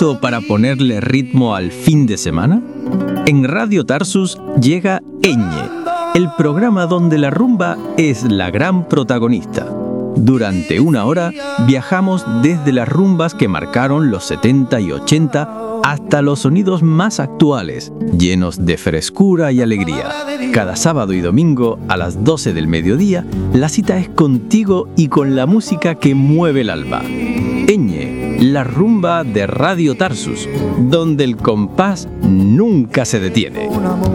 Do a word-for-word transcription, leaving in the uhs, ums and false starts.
¿Listo para ponerle ritmo al fin de semana? En Radio Tarsus llega Eñe, el programa donde la rumba es la gran protagonista. Durante una hora viajamos desde las rumbas que marcaron los setenta y ochenta hasta los sonidos más actuales, llenos de frescura y alegría. Cada sábado y domingo a las doce del mediodía, la cita es contigo y con la música que mueve el alma. Eñe, la rumba de Radio Tarsus, donde el compás nunca se detiene.